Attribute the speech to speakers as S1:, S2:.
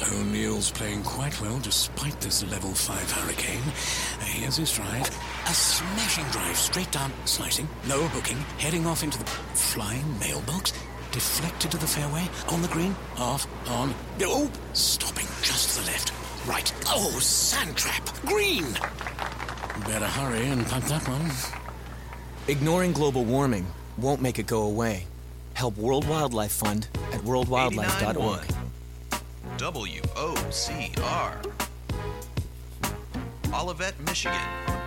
S1: O'Neill's playing quite well despite this level 5 hurricane. Here's his drive. A smashing drive straight down, slicing, no hooking, heading off into the flying mailbox. Deflected to the fairway, on the green, off, on. Oh, stopping just to the left. Right. Oh, sand trap. Green. Better hurry and punt that one.
S2: Ignoring global warming won't make it go away. Help World Wildlife Fund at worldwildlife.org.
S3: WOCR. Olivet, Michigan.